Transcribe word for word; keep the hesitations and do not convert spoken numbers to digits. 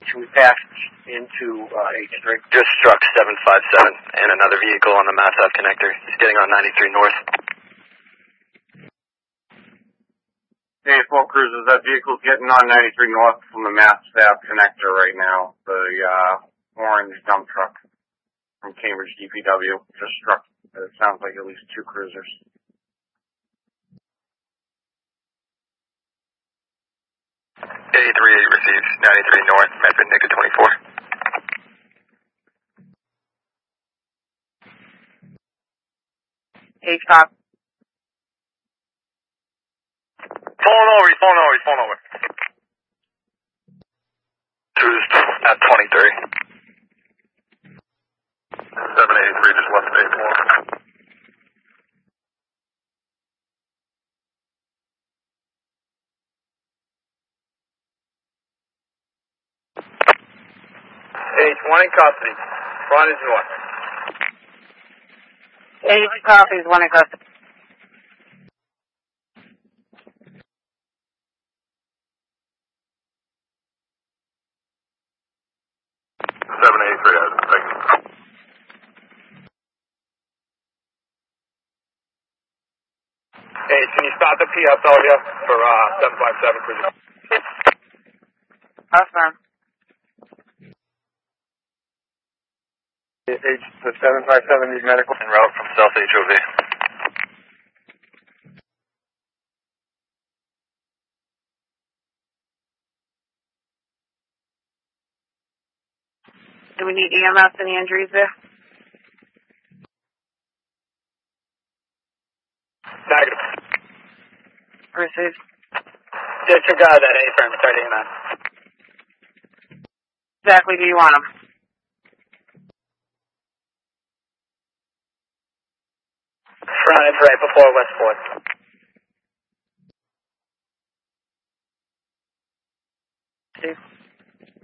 Should we pass into uh, H three? Just struck seven five seven and another vehicle on the Mass Ave connector. He's getting on ninety-three north. Hey, four cruisers, that vehicle's getting on ninety-three north from the Mass Ave connector right now. The uh, orange dump truck from Cambridge D P W just struck. It sounds like at least two cruisers. eighty-three eight receives ninety-three north, Medford Nica twenty-four. H pop. Pulling over, he's pulling over, he's pulling over. Cruised at twenty-three. seven eighty-three just left of eight one. H one in custody. Front is north. H copies, one in custody. seven eighty-three has it. Thank you. Hey, can you start the P S L here for uh, seven five seven cruiser? Awesome. H the seven five seven needs medical. En route from South H O V. Do we need E M S? Any injuries there? Negative. Received. Disregard that A-frame, thirty and nine. Exactly do you want them? Frontage right before Westport. Steve.